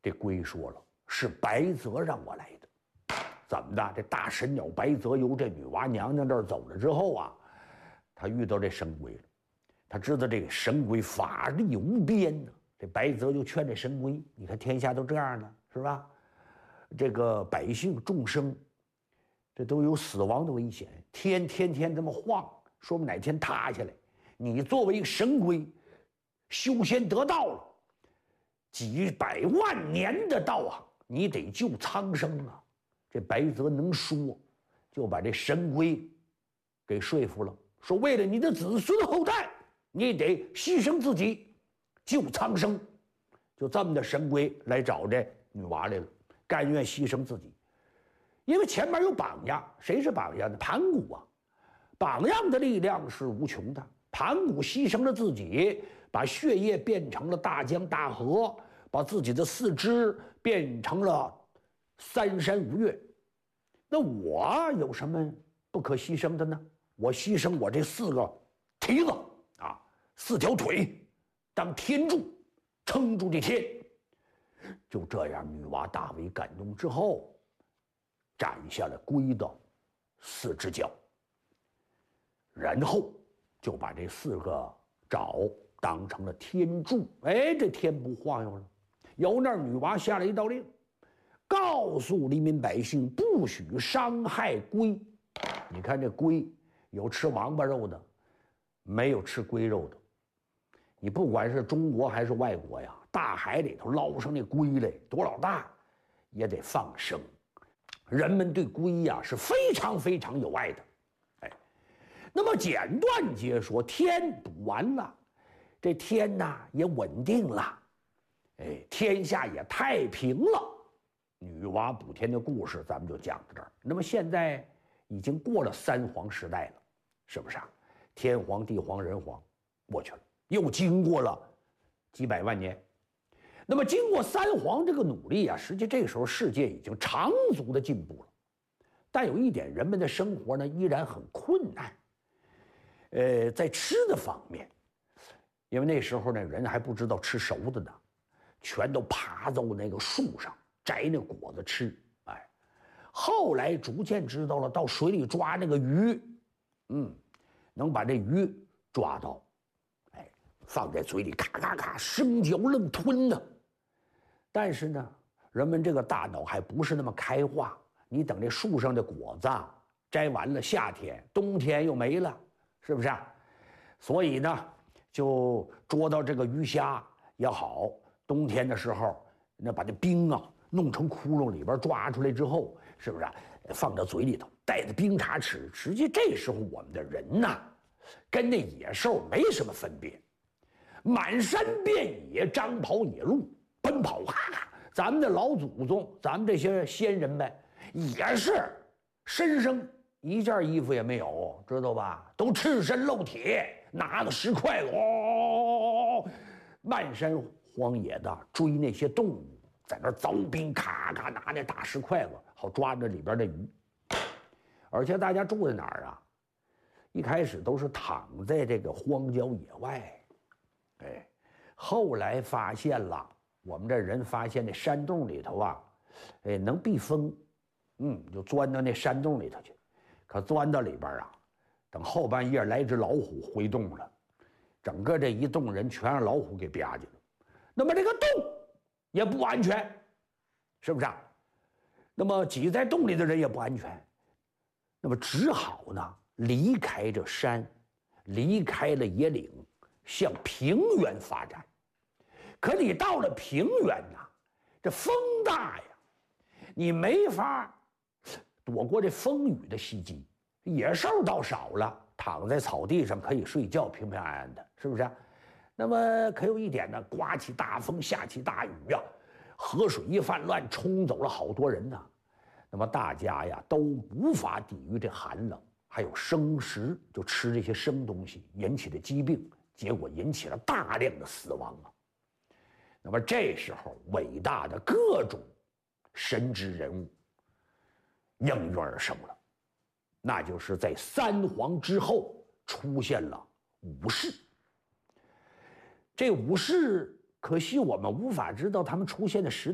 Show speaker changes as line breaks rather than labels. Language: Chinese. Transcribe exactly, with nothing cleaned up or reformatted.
这龟说了，是白泽让我来的。怎么的？这大神鸟白泽由这女娲娘娘这儿走了之后啊，他遇到这神龟了。他知道这个神龟法力无边呢。这白泽就劝这神龟：“你看天下都这样了，是吧？这个百姓众生，这都有死亡的危险，天天天这么晃，说明哪天塌下来。你作为一个神龟，修仙得道了，几百万年的道行，你得救苍生啊！”这白泽能说，就把这神龟给说服了，说为了你的子孙后代，你得牺牲自己，救苍生。就这么的，神龟来找这女娲来了，甘愿牺牲自己，因为前面有榜样。谁是榜样呢？盘古啊！榜样的力量是无穷的。盘古牺牲了自己，把血液变成了大江大河，把自己的四肢变成了三山五岳。那我有什么不可牺牲的呢？我牺牲我这四个蹄子啊，四条腿，当天柱，撑住这天。就这样，女娲大为感动之后，斩下了龟的四只脚，然后就把这四个爪当成了天柱。哎，这天不晃悠了。由那儿，女娲下了一道令，告诉黎民百姓不许伤害龟。你看这龟，有吃王八肉的，没有吃龟肉的。你不管是中国还是外国呀，大海里头捞上那龟来，多老大，也得放生。人们对龟呀是非常非常有爱的。哎，那么简短截说，天补完了，这天呐也稳定了，哎，天下也太平了。女娲补天的故事咱们就讲到这儿。那么现在已经过了三皇时代了，是不是啊？天皇、地皇、人皇过去了，又经过了几百万年。那么经过三皇这个努力啊，实际这个时候世界已经长足的进步了。但有一点，人们的生活呢依然很困难。呃，在吃的方面，因为那时候呢人还不知道吃熟的呢，全都爬到那个树上摘那果子吃。哎，后来逐渐知道了，到水里抓那个鱼，嗯，能把这鱼抓到，哎，放在嘴里咔咔咔生嚼愣吞的。但是呢，人们这个大脑还不是那么开化。你等这树上的果子摘完了，夏天、冬天又没了，是不是啊？所以呢，就捉到这个鱼虾也好，冬天的时候，那把这冰啊弄成窟窿里边抓出来之后，是不是啊？放到嘴里头，带着冰碴吃。实际这时候我们的人呐，跟那野兽没什么分别，满山遍野，张跑野鹿，奔跑哈哈。咱们的老祖宗，咱们这些先人们也是身上一件衣服也没有，知道吧？都赤身露体，拿着石筷子，哦，漫山荒野的追那些动物，在那凿冰，咔咔拿那大石筷子，好抓着里边的鱼。而且大家住在哪儿啊？一开始都是躺在这个荒郊野外，哎，后来发现了，我们这人发现那山洞里头啊，哎，能避风，嗯，就钻到那山洞里头去。可钻到里边啊，等后半夜来只老虎回洞了，整个这一洞人全让老虎给吧唧了。那么这个洞也不安全，是不是啊？那么挤在洞里的人也不安全，那么只好呢离开这山，离开了野岭，向平原发展。可你到了平原呐，这风大呀，你没法躲过这风雨的袭击。野兽倒少了，躺在草地上可以睡觉，平平安安的，是不是啊？那么可有一点呢，刮起大风，下起大雨呀、啊，河水一泛滥，冲走了好多人呐、啊。那么大家呀都无法抵御这寒冷，还有生食，就吃这些生东西引起的疾病，结果引起了大量的死亡啊。那么这时候，伟大的各种神之人物应运而生了，那就是在三皇之后出现了武士。这武士，可惜我们无法知道他们出现的时